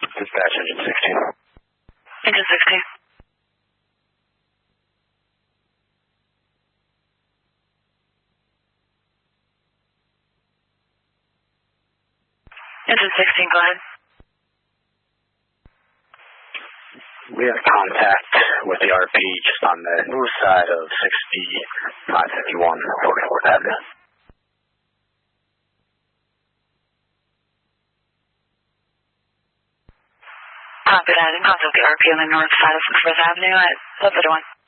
Dispatch engine 16. Engine 16. Engine 16, go ahead. We have contact with the RP just on the north side of 6551 44th Avenue. Copy that. In contact with the RP on the north side of 64th Avenue at 11:1.